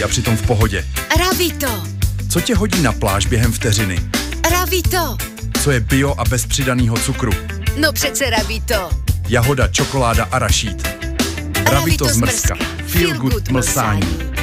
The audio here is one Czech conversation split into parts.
a přitom v pohodě. Ravito. Co tě hodí na pláž během vteřiny? Ravito. Co je bio a bez přidaného cukru? No přece Ravito. Jahoda, čokoláda a rašít. Ravito z Mrzka. Feel good mlsání.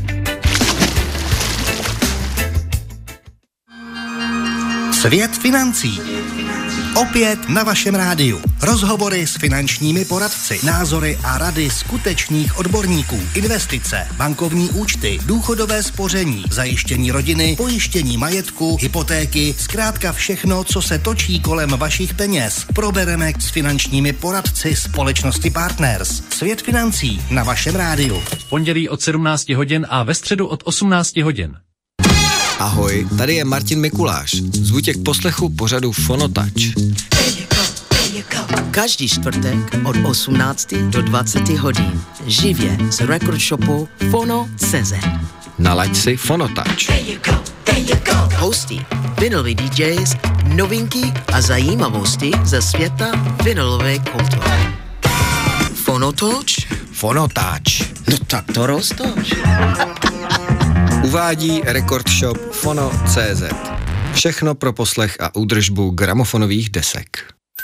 Svět financí. Opět na vašem rádiu. Rozhovory s finančními poradci, názory a rady skutečných odborníků, investice, bankovní účty, důchodové spoření, zajištění rodiny, pojištění majetku, hypotéky, zkrátka všechno, co se točí kolem vašich peněz. Probereme s finančními poradci společnosti Partners. Svět financí na vašem rádiu. V pondělí od 17 hodin a ve středu od 18 hodin. Ahoj, tady je Martin Mikuláš. Zvu tě k poslechu pořadu Fonotouch. Každý čtvrtek od 18 do 20 hodin. Živě z record shopu Fono.cz. Nalaď si Fonotouch. Hosty, vinyloví DJs, novinky a zajímavosti ze světa vinylové kultury. Fonotouch? Fonotouch. No tak to roztoč. Uvádí record shop Fono.cz. Všechno pro poslech a údržbu gramofonových desek.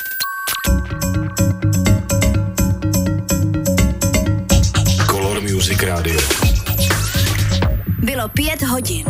Color Music Radio. Bylo 5 hodin.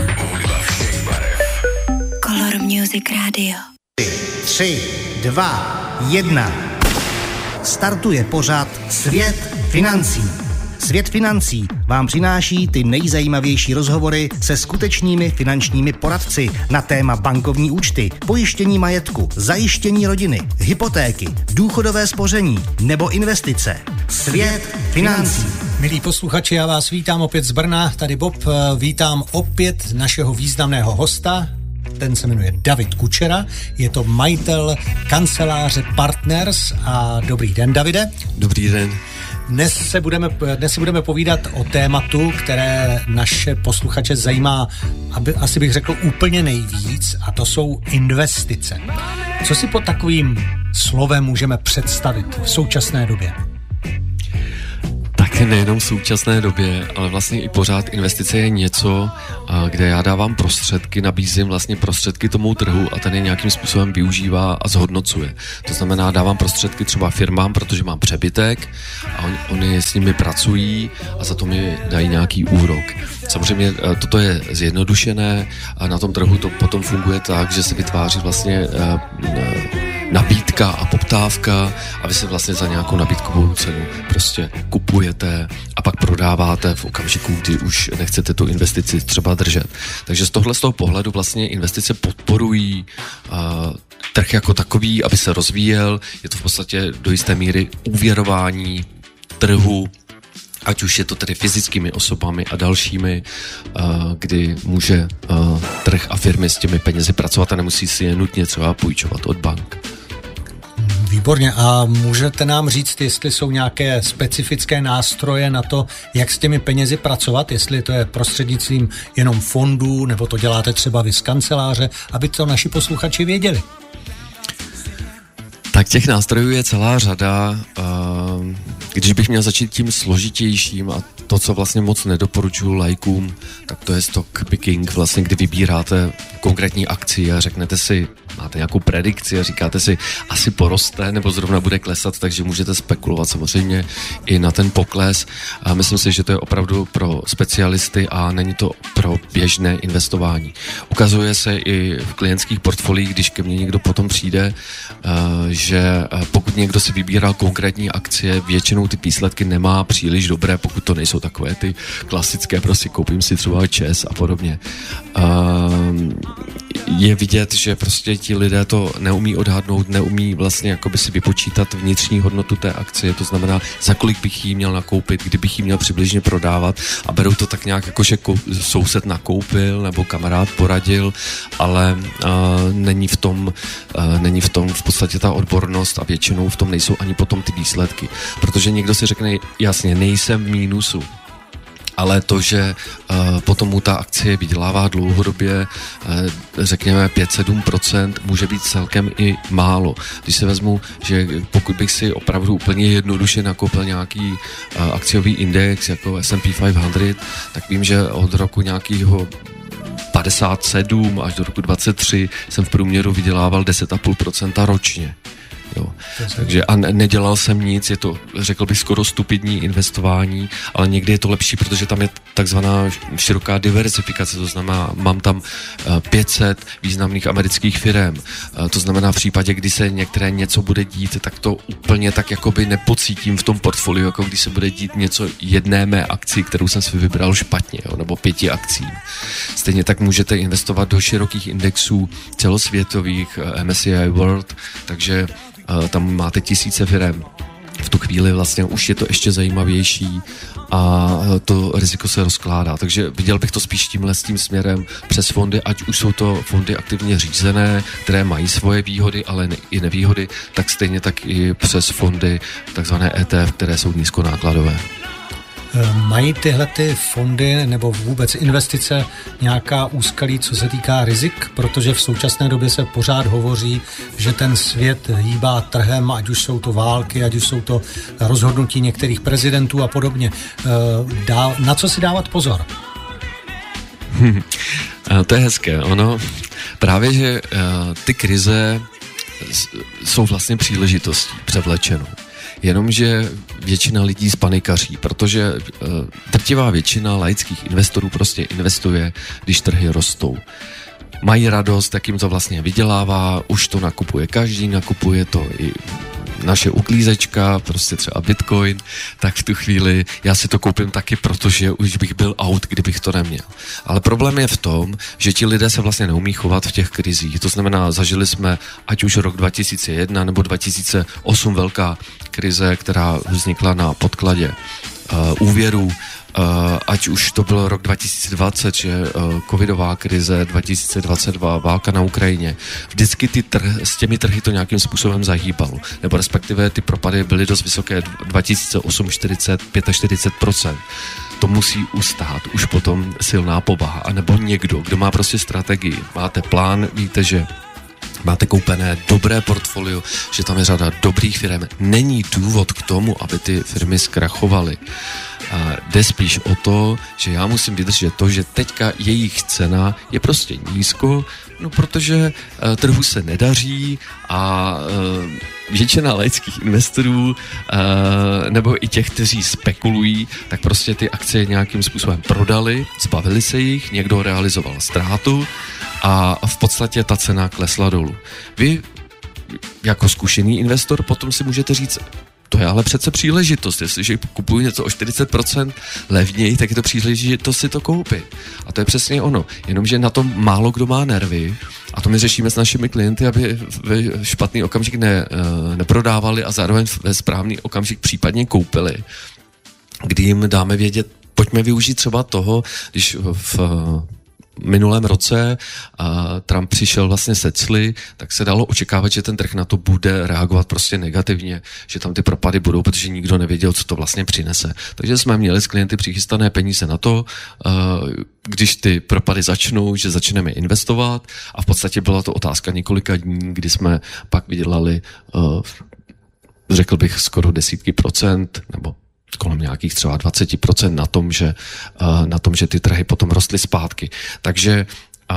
Color Music Radio. 3, 2, 1. Startuje pořad Svět financí. Svět financí vám přináší ty nejzajímavější rozhovory se skutečnými finančními poradci na téma bankovní účty, pojištění majetku, zajištění rodiny, hypotéky, důchodové spoření nebo investice. Svět financí. Milí posluchači, já vás vítám opět z Brna, tady Bob, vítám opět našeho významného hosta. Ten se jmenuje David Kučera, je to majitel kanceláře Partners a dobrý den, Davide. Dobrý den. Dnes si budeme povídat o tématu, které naše posluchače zajímá, asi bych řekl úplně nejvíc, a to jsou investice. Co si pod takovým slovem můžeme představit v současné době? Tak nejenom v současné době, ale vlastně i pořád investice je něco, kde já dávám prostředky, nabízím vlastně prostředky tomu trhu a ten je nějakým způsobem využívá a zhodnocuje. To znamená, dávám prostředky třeba firmám, protože mám přebytek a oni s nimi pracují a za to mi dají nějaký úrok. Samozřejmě toto je zjednodušené a na tom trhu to potom funguje tak, že se vytváří vlastně nabídka a poptávka a vy se vlastně za nějakou nabídkovou cenu prostě kupujete a pak prodáváte v okamžiku, kdy už nechcete tu investici třeba držet. Takže z toho pohledu vlastně investice podporují trh jako takový, aby se rozvíjel. Je to v podstatě do jisté míry úvěrování trhu, ať už je to tedy fyzickými osobami a dalšími, kdy může trh a firmy s těmi penězi pracovat a nemusí si je nutně třeba půjčovat od bank. Výborně. A můžete nám říct, jestli jsou nějaké specifické nástroje na to, jak s těmi penězi pracovat, jestli to je prostřednictvím jenom fondů, nebo to děláte třeba vy z kanceláře, aby to naši posluchači věděli? Tak těch nástrojů je celá řada. Když bych měl začít tím složitějším a to, co vlastně moc nedoporučuji lajkům, tak to je stock picking, vlastně kdy vybíráte konkrétní akci a řeknete si, máte nějakou predikci a říkáte si, asi poroste nebo zrovna bude klesat, takže můžete spekulovat samozřejmě i na ten pokles. A myslím si, že to je opravdu pro specialisty a není to pro běžné investování. Ukazuje se i v klientských portfoliích, když ke mně někdo potom přijde, že pokud někdo si vybíral konkrétní akcie, většinou ty výsledky nemá příliš dobré, pokud to nejsou takové ty klasické, prostě koupím si třeba ČEZ a podobně. Je vidět, že prostě ti lidé to neumí odhadnout, neumí vlastně jakoby si vypočítat vnitřní hodnotu té akcie, to znamená, za kolik bych ji měl nakoupit, kdy bych ji měl přibližně prodávat a berou to tak nějak jako, že soused nakoupil nebo kamarád poradil, ale není v tom v podstatě ta odbornost a většinou v tom nejsou ani potom ty výsledky, protože někdo si řekne, jasně, nejsem v mínusu, Ale to, že potom mu ta akcie vydělává dlouhodobě, řekněme 5-7%, může být celkem i málo. Když se vezmu, že pokud bych si opravdu úplně jednoduše nakoupil nějaký akciový index jako S&P 500, tak vím, že od roku nějakého 57 až do roku 23 jsem v průměru vydělával 10,5% ročně. Jo. Takže a nedělal jsem nic, je to, řekl bych, skoro stupidní investování, ale někdy je to lepší, protože tam je takzvaná široká diverzifikace, to znamená, mám tam 500 významných amerických firem, to znamená v případě, kdy se některé něco bude dít, tak to úplně tak jakoby nepocítím v tom portfoliu, jako když se bude dít něco jedné mé akci, kterou jsem si vybral špatně, jo, nebo 5 akcím. Stejně tak můžete investovat do širokých indexů celosvětových, MSCI World, takže tam máte tisíce firem. V tu chvíli vlastně už je to ještě zajímavější a to riziko se rozkládá. Takže viděl bych to spíš s tím směrem přes fondy, ať už jsou to fondy aktivně řízené, které mají svoje výhody, ale i nevýhody, tak stejně tak i přes fondy takzvané ETF, které jsou nízkonákladové. Mají tyhle ty fondy nebo vůbec investice nějaká úskalí, co se týká rizik? Protože v současné době se pořád hovoří, že ten svět hýbá trhem, ať už jsou to války, ať už jsou to rozhodnutí některých prezidentů a podobně. Na co si dávat pozor? To je hezké. Ono právě, že ty krize jsou vlastně příležitostí převlečenou. Jenomže většina lidí spanikaří, protože drtivá většina laických investorů prostě investuje, když trhy rostou. Mají radost, tak jim to vlastně vydělává, už to nakupuje každý, nakupuje to i naše uklízečka, prostě třeba Bitcoin, tak v tu chvíli já si to koupím taky, protože už bych byl out, kdybych to neměl. Ale problém je v tom, že ti lidé se vlastně neumí chovat v těch krizích. To znamená, zažili jsme ať už rok 2001 nebo 2008 velká krize, která vznikla na podkladě úvěrů, ať už to byl rok 2020, že covidová krize, 2022, válka na Ukrajině. Vždycky s těmi trhy to nějakým způsobem zahýbalo. Nebo respektive ty propady byly dost vysoké, 2008 45%. To musí ustát už potom silná povaha, anebo někdo, kdo má prostě strategii. Máte plán, víte, že máte koupené dobré portfolio, že tam je řada dobrých firm. Není důvod k tomu, aby ty firmy zkrachovaly. Jde spíš o to, že já musím vydržet to, že teďka jejich cena je prostě nízko, no protože trhu se nedaří a většina laických investorů nebo i těch, kteří spekulují, tak prostě ty akcie nějakým způsobem prodali, zbavili se jich, někdo realizoval ztrátu a v podstatě ta cena klesla dolů. Vy jako zkušený investor potom si můžete říct, to je ale přece příležitost, jestliže kupuju něco o 40% levněji, tak je to příležitost si to koupit. A to je přesně ono, jenomže na tom málo kdo má nervy a to my řešíme s našimi klienty, aby v špatný okamžik neprodávali a zároveň ve správný okamžik případně koupili, kdy jim dáme vědět, pojďme využít třeba toho, když v minulém roce Trump přišel vlastně se cly, tak se dalo očekávat, že ten trh na to bude reagovat prostě negativně, že tam ty propady budou, protože nikdo nevěděl, co to vlastně přinese. Takže jsme měli s klienty přichystané peníze na to, když ty propady začnou, že začneme investovat a v podstatě byla to otázka několika dní, kdy jsme pak vydělali, řekl bych, skoro 10% nebo kolem nějakých třeba 20% na tom, že ty trhy potom rostly zpátky. Takže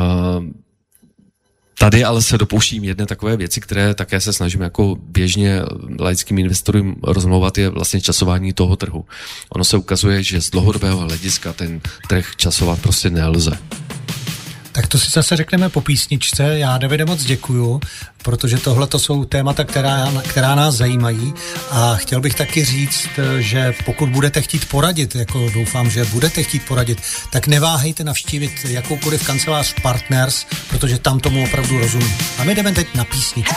tady ale se dopouštím jedné takové věci, které také se snažím jako běžně laickým investorům rozmlouvat, je vlastně časování toho trhu. Ono se ukazuje, že z dlouhodobého hlediska ten trh časovat prostě nelze. Tak to si zase řekneme po písničce. Já, Davide, moc děkuju, protože tohle to jsou témata, která nás zajímají a chtěl bych taky říct, že pokud budete chtít poradit, jako doufám, že budete chtít poradit, tak neváhejte navštívit jakoukoliv kancelář Partners, protože tam tomu opravdu rozumí. A my jdeme teď na písničku.